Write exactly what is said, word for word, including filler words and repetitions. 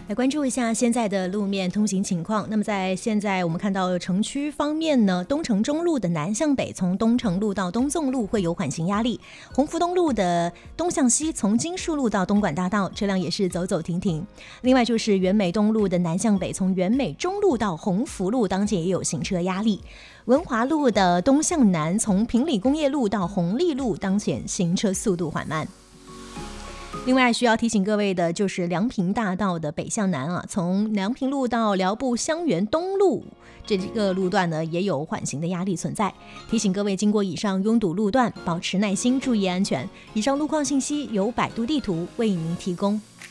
来关注一下现在的路面通行情况。那么在现在我们看到城区方面呢，东城中路的南向北从东城路到东纵路会有缓行压力，洪福东路的东向西从金树路到东莞大道车辆也是走走停停。另外就是原美东路的南向北从原美中路到洪福路当前也有行车压力，文华路的东向南从平里工业路到红利路当前行车速度缓慢。另外需要提醒各位的就是良平大道的北向南啊，从良平路到寮步香园东路这个路段呢也有缓行的压力存在，提醒各位经过以上拥堵路段保持耐心，注意安全。以上路况信息由百度地图为您提供。